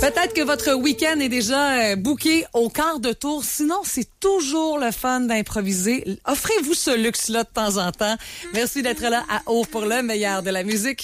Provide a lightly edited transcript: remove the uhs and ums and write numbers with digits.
Peut-être que votre week-end est déjà booké au quart de tour. Sinon, c'est toujours le fun d'improviser. Offrez-vous ce luxe-là de temps en temps. Merci d'être là à Haut pour le meilleur de la musique.